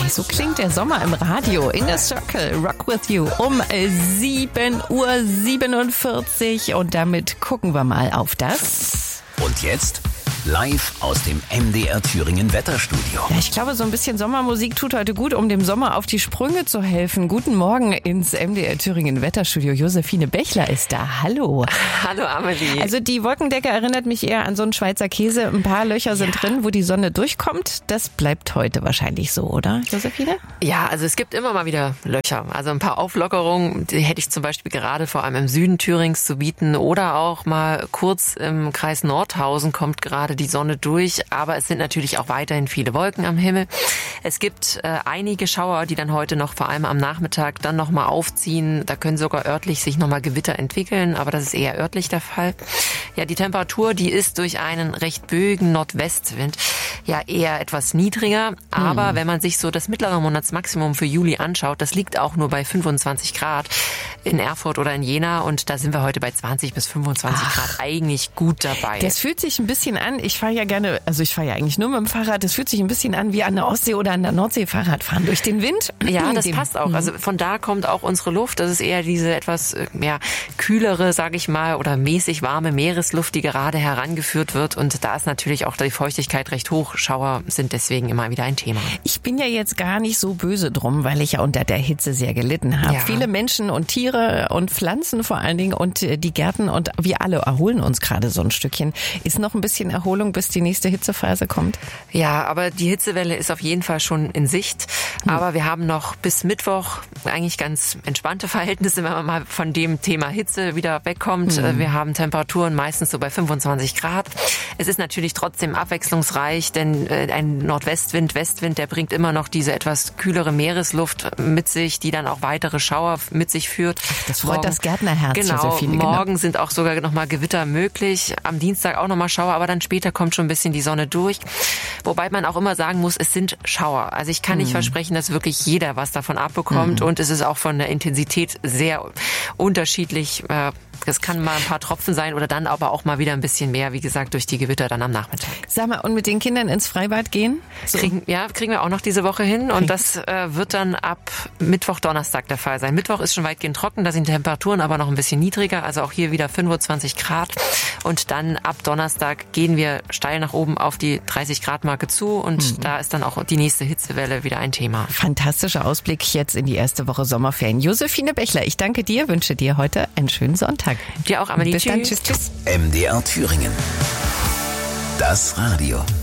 Hey, so klingt der Sommer im Radio. In the Circle, Rock with You um 7:47 Uhr. Und damit gucken wir mal auf das. Und jetzt live aus dem MDR Thüringen Wetterstudio. Ja, ich glaube, so ein bisschen Sommermusik tut heute gut, um dem Sommer auf die Sprünge zu helfen. Guten Morgen ins MDR Thüringen Wetterstudio. Josephine Bechler ist da. Hallo. Hallo Amelie. Also die Wolkendecke erinnert mich eher an so einen Schweizer Käse. Ein paar Löcher sind drin, wo die Sonne durchkommt. Das bleibt heute wahrscheinlich so, oder, Josephine? Ja, also es gibt immer mal wieder Löcher. Also ein paar Auflockerungen, die hätte ich zum Beispiel gerade vor allem im Süden Thürings zu bieten. Oder auch mal kurz im Kreis Nordhausen kommt gerade die Sonne durch, aber es sind natürlich auch weiterhin viele Wolken am Himmel. Es gibt einige Schauer, die dann heute noch vor allem am Nachmittag dann nochmal aufziehen. Da können sogar örtlich sich nochmal Gewitter entwickeln, aber das ist eher örtlich der Fall. Ja, die Temperatur, die ist durch einen recht böigen Nordwestwind ja eher etwas niedriger, aber wenn man sich so das mittlere Monatsmaximum für Juli anschaut, das liegt auch nur bei 25 Grad in Erfurt oder in Jena und da sind wir heute bei 20 bis 25 Grad eigentlich gut dabei. Das fühlt sich ein bisschen an, ich fahre ja eigentlich nur mit dem Fahrrad, das fühlt sich ein bisschen an wie an der Ostsee oder an der Nordsee Fahrrad fahren durch den Wind. Ja, das passt auch. Also von da kommt auch unsere Luft. Das ist eher diese etwas mehr kühlere, sage ich mal, oder mäßig warme Meeresluft, die gerade herangeführt wird. Und da ist natürlich auch die Feuchtigkeit recht hoch. Schauer sind deswegen immer wieder ein Thema. Ich bin ja jetzt gar nicht so böse drum, weil ich ja unter der Hitze sehr gelitten habe. Ja. Viele Menschen und Tiere und Pflanzen vor allen Dingen und die Gärten und wir alle erholen uns gerade so ein Stückchen. Ist noch ein bisschen Erholung, bis die nächste Hitzephase kommt? Ja, aber die Hitzewelle ist auf jeden Fall schon in Sicht. Aber wir haben noch bis Mittwoch eigentlich ganz entspannte Verhältnisse, wenn man mal von dem Thema Hitze wieder wegkommt. Wir haben Temperaturen meistens so bei 25 Grad. Es ist natürlich trotzdem abwechslungsreich, denn ein Nordwestwind, Westwind, der bringt immer noch diese etwas kühlere Meeresluft mit sich, die dann auch weitere Schauer mit sich führt. Das freut das Gärtnerherz, Genau, Josephine. morgen sind auch sogar nochmal Gewitter möglich. Am Dienstag auch nochmal Schauer, aber dann später kommt schon ein bisschen die Sonne durch. Wobei man auch immer sagen muss, es sind Schauer. Also ich kann nicht versprechen, dass wirklich jeder was davon abbekommt und es ist auch von der Intensität sehr unterschiedlich. Es kann mal ein paar Tropfen sein oder dann aber auch mal wieder ein bisschen mehr, wie gesagt, durch die Gewitter dann am Nachmittag. Sag mal, und mit den Kindern ins Freibad gehen? So. Kriegen wir auch noch diese Woche hin und das wird dann ab Mittwoch, Donnerstag der Fall sein. Mittwoch ist schon weitgehend trocken, da sind die Temperaturen aber noch ein bisschen niedriger, also auch hier wieder 25 Grad und dann ab Donnerstag gehen wir steil nach oben auf die 30 Grad Marke zu und da ist dann auch die nächste Hitzewelle wieder ein Thema. Fantastischer Ausblick jetzt in die erste Woche Sommerferien. Josephine Bechler, ich danke dir, wünsche dir heute einen schönen Sonntag. Dir auch, Amelie. Bis dann, tschüss. MDR Thüringen. Das Radio.